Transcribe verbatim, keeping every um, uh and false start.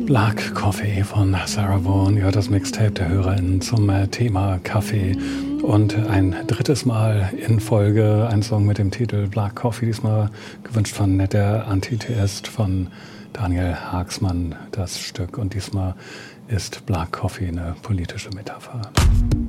Black Coffee von Sarah Vaughan, ja, das Mixtape der HörerInnen zum äh, Thema Kaffee. Und ein drittes Mal in Folge ein Song mit dem Titel Black Coffee, diesmal gewünscht von der Antitheist von Daniel Haagsmann, das Stück. Und diesmal ist Black Coffee eine politische Metapher.